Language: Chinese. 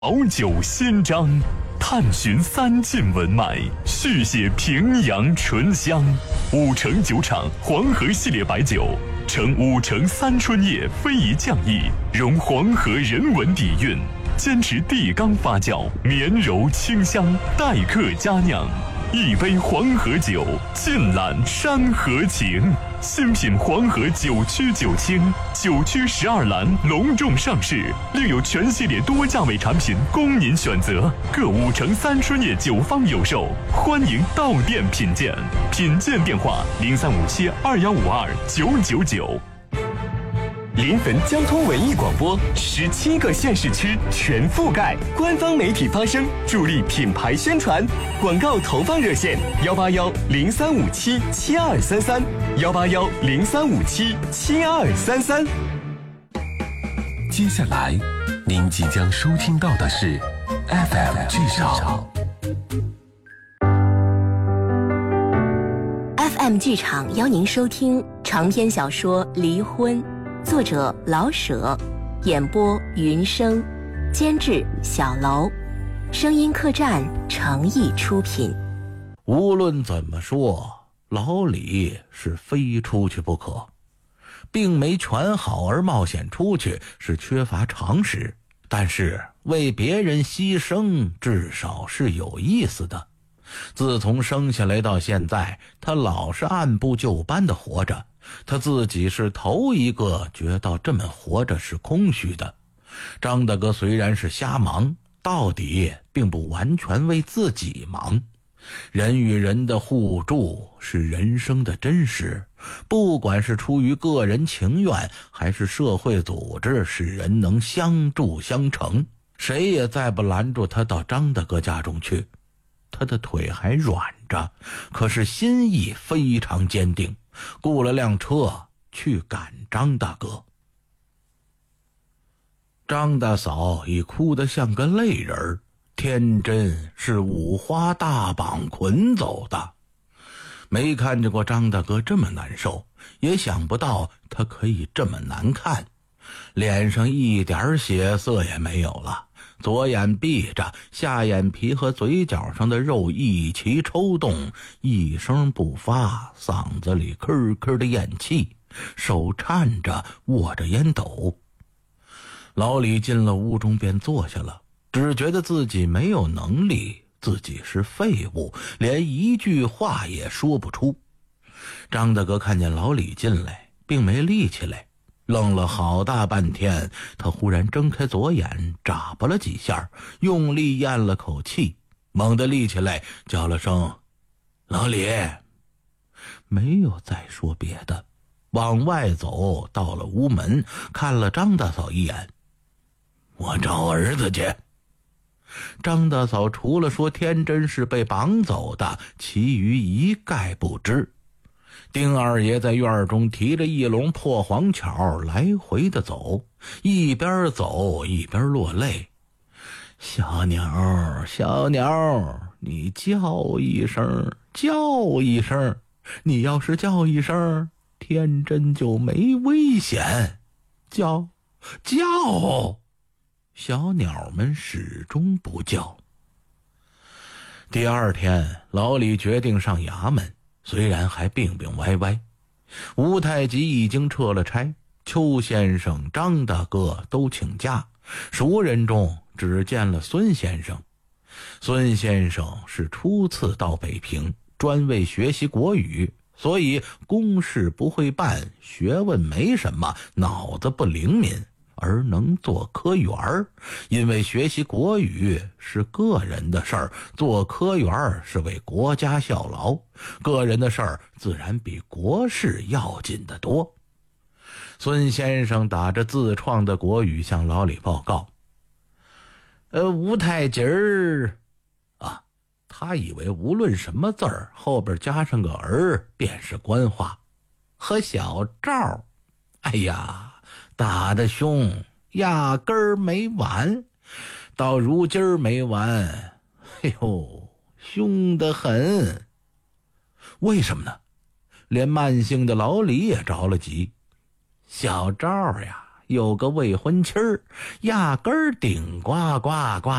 老酒新章，探寻三晋文脉，续写平阳醇香。五城酒厂黄河系列白酒，呈五城三春叶非遗匠意，融黄河人文底蕴，坚持地缸发酵，绵柔清香，待客佳酿。一杯黄河酒，尽览山河情。新品黄河九曲九清，九曲12栏隆重上市，另有全系列多价位产品供您选择。各五城三春叶酒坊有售，欢迎到店品鉴。品鉴电话035721529999。 临汾交通文艺广播，17个县市区全覆盖，官方媒体发声，助力品牌宣传。广告投放热线：18103577233，18103577233。 接下来，您即将收听到的是 FM 剧场。 FM 剧场邀您收听长篇小说《离婚》。作者老舍，演播云生，监制小楼，声音客栈诚意出品。 无论怎么说，老李是非出去不可，并没全好而冒险出去是缺乏常识，但是为别人牺牲至少是有意思的。自从生下来到现在，他老是按部就班地活着，他自己是头一个觉得这么活着是空虚的。张大哥虽然是瞎忙，到底并不完全为自己忙。人与人的互助是人生的真实，不管是出于个人情愿还是社会组织使人能相助相成，谁也再不拦住他到张大哥家中去。他的腿还软着，可是心意非常坚定，雇了辆车去赶张大哥。张大嫂已哭得像个泪人，天真是五花大绑捆走的。没看见过张大哥这么难受，也想不到他可以这么难看，脸上一点血色也没有了，左眼闭着，下眼皮和嘴角上的肉一齐抽动，一声不发，嗓子里咳咳的咽气，手颤着握着烟斗。老李进了屋中便坐下了，只觉得自己没有能力，自己是废物，连一句话也说不出。张大哥看见老李进来，并没立起来，愣了好大半天，他忽然睁开左眼，眨巴了几下，用力咽了口气，猛地立起来，叫了声老李，没有再说别的，往外走，到了屋门，看了张大嫂一眼，我找儿子去。张大嫂除了说天真是被绑走的，其余一概不知。丁二爷在院中提着一笼破黄巧来回的走，一边走一边落泪。小鸟，小鸟，你叫一声，叫一声，你要是叫一声，天真就没危险。叫，叫！小鸟们始终不叫。第二天，老李决定上衙门，虽然还病病歪歪。吴太吉已经撤了差，邱先生、张大哥都请假，熟人中只见了孙先生。孙先生是初次到北平，专为学习国语，所以公事不会办，学问没什么，脑子不灵敏，而能做科员。因为学习国语是个人的事儿，做科员是为国家效劳，个人的事儿自然比国事要紧得多。孙先生打着自创的国语向老李报告，吴太吉儿啊，他以为无论什么字儿后边加上个儿便是官话，和小赵，哎呀，打得凶，压根儿没完，到如今儿没完，哎呦，凶得很。为什么呢？连慢性的老李也着了急。小赵呀， 有个未婚妻儿，压根儿顶呱呱呱